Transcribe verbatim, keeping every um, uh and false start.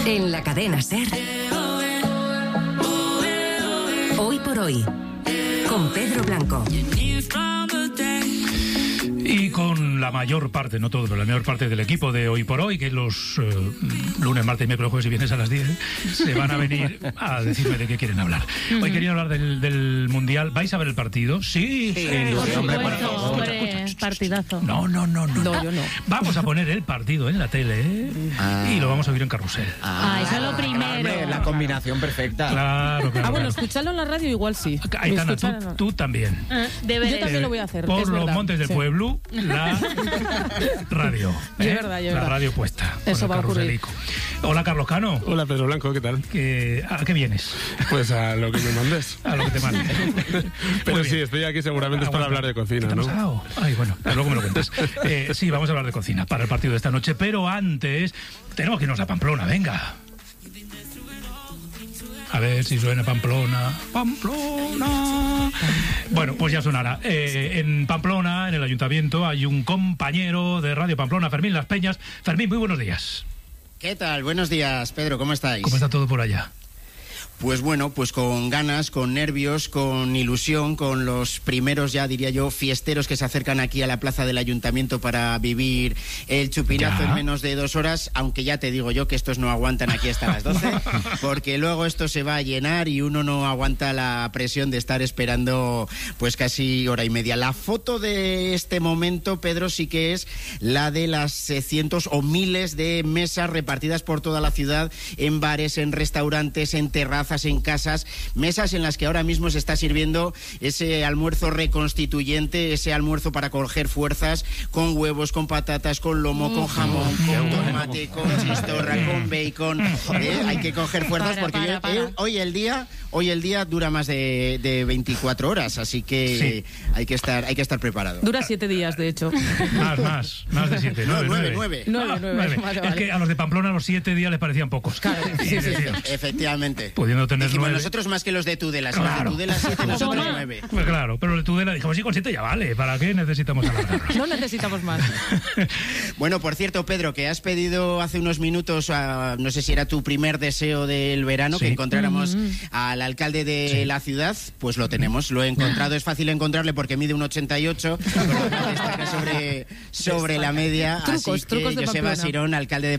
En la cadena SER. Hoy por hoy. Con Pedro Blanco. Y con la mayor parte, no todo, pero la mayor parte del equipo de Hoy por Hoy, que los eh, lunes, martes, miércoles, jueves y viernes a las diez, se van a venir a decirme de qué quieren hablar. Hoy querían hablar del, del Mundial. ¿Vais a ver el partido? Sí, sí. Sí, sí, hombre, bueno, por favor. escucha, escucha, escucha. Partidazo. No, no, no, no. No, yo no. Vamos a poner el partido en la tele, ¿eh? Ah. Y lo vamos a oír en carrusel. Ah, eso es lo primero. Hombre, la combinación perfecta. Claro, claro. Ah, bueno, claro. escucharlo en la radio igual sí. Aitana, Escuchar- tú, tú también. Ah, Yo también lo voy a hacer. Por es los verdad. montes del Sí. pueblo, la radio. Y ¿eh? es verdad, y es la verdad. radio puesta. Eso con va a el ocurrir. carruselico. Hola, Carlos Cano. Hola, Pedro Blanco, ¿qué tal? Que, ¿A qué vienes? Pues a lo que me mandes. A lo que te mande. Pero Muy sí, bien. estoy aquí seguramente es para Aguanta. hablar de ¿Qué cocina, te ha ¿no? pasado? Ay, bueno, pues luego me lo cuentas. Eh, sí, vamos a hablar de cocina para el partido de esta noche, pero antes tenemos que irnos a Pamplona, venga. A ver si suena Pamplona. Pamplona. Bueno, pues ya sonará. Eh, en Pamplona, en el ayuntamiento, hay un compañero de Radio Pamplona, Fermín Las Peñas. Fermín, muy buenos días. ¿Qué tal? Buenos días, Pedro, ¿cómo estáis? ¿Cómo está todo por allá? Pues bueno, pues con ganas, con nervios, con ilusión, con los primeros, ya diría yo, fiesteros que se acercan aquí a la plaza del ayuntamiento para vivir el chupinazo Ya. en menos de dos horas, aunque ya te digo yo que estos no aguantan aquí hasta las doce, porque luego esto se va a llenar y uno no aguanta la presión de estar esperando pues casi hora y media. La foto de este momento, Pedro, sí que es la de las eh, cientos o miles de mesas repartidas por toda la ciudad, en bares, en restaurantes, en terrazas, en casas, mesas en las que ahora mismo se está sirviendo ese almuerzo reconstituyente, ese almuerzo para coger fuerzas, con huevos, con patatas, con lomo, con jamón, con tomate, con chistorra, con bacon. ¿eh? Hay que coger fuerzas Para, porque para, yo- para. eh, hoy el día hoy el día dura más de, de veinticuatro horas, así que hay que estar hay que estar preparado. Dura siete días, de hecho. Más, más, más de siete. No, Nueve, nueve, nueve. nueve. Nueve, Ah, nueve, nueve. vale, Es vale. que a los de Pamplona los siete días les parecían pocos. Claro, Y sí, sí, decían, Efectivamente. pudiendo tener Dijimos nueve. nosotros más que los de Tudela, si los Claro. de Tudela siete, nosotros Toma. nueve. Pues claro, pero el de Tudela dijimos, sí, con siete ya vale, ¿para qué necesitamos alargarnos? No necesitamos más. Bueno, por cierto, Pedro, que has pedido hace unos minutos, a, no sé si era tu primer deseo del verano, Sí. que encontráramos al alcalde de Sí. la ciudad, pues lo tenemos, lo he encontrado, es fácil encontrarle porque mide un ochenta y ocho, pero destaca sobre, sobre la media, Trucos, así que trucos de Joseba Pamplona. Sirón, alcalde de